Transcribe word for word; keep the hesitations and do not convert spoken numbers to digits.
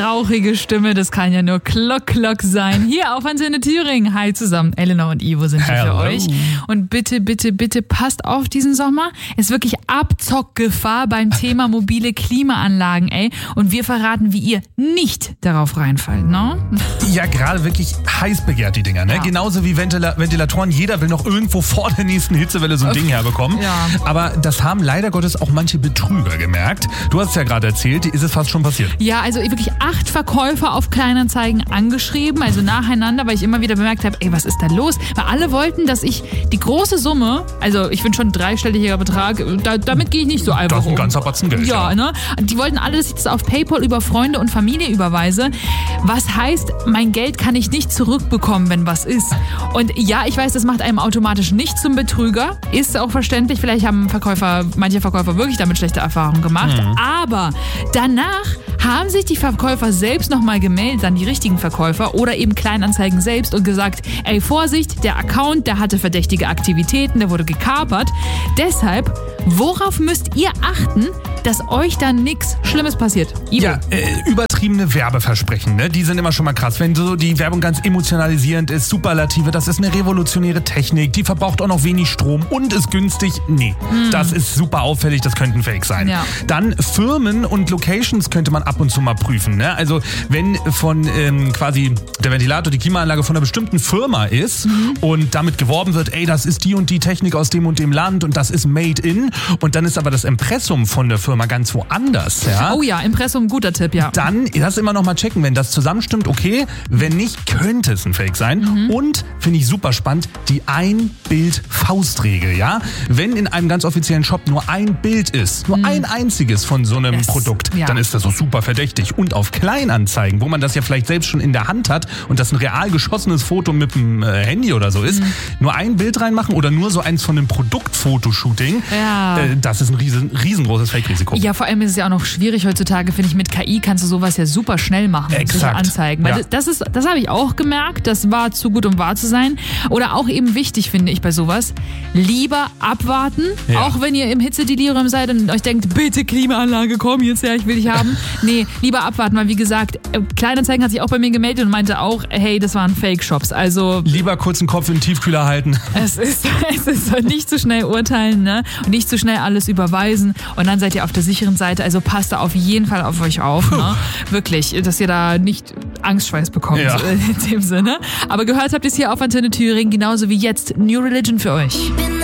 rauchige Stimme, das kann ja nur Klock Klock sein. Hier auf Antenne Thüringen. Hi zusammen, Elena und Ivo sind hier Hello. für euch. Und bitte, bitte, bitte passt auf diesen Sommer. Es ist wirklich Abzockgefahr beim Thema mobile Klimaanlagen, ey. Und wir verraten, wie ihr nicht darauf reinfallt, ne? Ja, gerade wirklich heiß begehrt, die Dinger, ne? Ja. Genauso wie Ventila- Ventilatoren. Jeder will noch irgendwo vor der nächsten Hitzewelle so ein Ding herbekommen. Ja. Aber das haben leider Gottes auch manche Betrüger gemerkt. Du hast es ja gerade erzählt, ist es fast schon passiert. Ja, also wirklich acht Verkäufer auf Kleinanzeigen angeschrieben, also nacheinander, weil ich immer wieder bemerkt habe, ey, was ist da los? Weil alle wollten, dass ich die große Summe, also ich finde schon ein dreistelliger Betrag, da, damit gehe ich nicht so einfach Das ist ein um. ganzer Batzen Geld. Ja, ne? Die wollten alle, dass ich das auf PayPal über Freunde und Familie überweise. Was heißt, mein Geld kann ich nicht zurückbekommen, wenn was ist. Und ja, ich weiß, das macht einem automatisch nicht zum Betrüger. Ist auch verständlich. Vielleicht haben Verkäufer, manche Verkäufer wirklich damit schlechte Erfahrungen gemacht. Mhm. Aber danach haben sich die Verkäufer selbst nochmal gemeldet, dann die richtigen Verkäufer oder eben Kleinanzeigen selbst und gesagt, ey, Vorsicht, der Account, der hatte verdächtige Aktivitäten, der wurde gekapert. Deshalb, worauf müsst ihr achten, dass euch da nichts Schlimmes passiert? Ivo. Ja, äh, übertriebene Werbeversprechen, ne? Die sind immer schon mal krass. Wenn so die Werbung ganz emotionalisierend ist, Superlative, das ist eine revolutionäre Technik, die verbraucht auch noch wenig Strom und ist günstig. Nee, mm. das ist super auffällig, das könnten Fake sein. Ja. Dann Firmen und Locations könnte man ab und zu mal prüfen, ne? Also wenn von ähm, quasi der Ventilator, die Klimaanlage von einer bestimmten Firma ist mhm. und damit geworben wird, ey, das ist die und die Technik aus dem und dem Land und das ist made in und dann ist aber das Impressum von der Firma ganz woanders, ja? Oh ja, Impressum, guter Tipp, ja. Dann das immer noch mal checken, wenn das zusammenstimmt, okay. Wenn nicht, könnte es ein Fake sein. Mhm. Und, finde ich super spannend, die Ein-Bild-Faustregel, ja? Wenn in einem ganz offiziellen Shop nur ein Bild ist, nur mhm. ein einziges von so einem das, Produkt, ja. dann ist das so super verdächtig. Und auf Kleinanzeigen, wo man das ja vielleicht selbst schon in der Hand hat und das ein real geschossenes Foto mit dem äh, Handy oder so ist, mhm. nur ein Bild reinmachen oder nur so eins von einem Produktfotoshooting, ja. äh, das ist ein riesen, riesengroßes Fake-Risiko. Ja, vor allem ist es ja auch noch schwierig heutzutage, finde ich, mit K I kannst du sowas ja super schnell machen. Exakt. Anzeigen. Weil Ja. das, das ist, das habe ich auch gemerkt, das war zu gut, um wahr zu sein. Oder auch eben wichtig, finde ich, bei sowas, lieber abwarten, Ja. auch wenn ihr im Hitzedelirium seid und euch denkt, bitte Klimaanlage, komm jetzt her, ich will dich haben. Nee, lieber abwarten, weil wie gesagt, Kleinanzeigen hat sich auch bei mir gemeldet und meinte auch, hey, das waren Fake-Shops. Also Lieber kurz den Kopf in den Tiefkühler halten. Es ist, es ist nicht zu schnell urteilen, ne? Und nicht zu schnell alles überweisen. Und dann seid ihr auf der sicheren Seite. Also passt da auf jeden Fall auf euch auf, ne? Wirklich, dass ihr da nicht Angstschweiß bekommt, Ja. in dem Sinne. Aber gehört habt ihr es hier auf Antenne Thüringen, genauso wie jetzt New Religion für euch.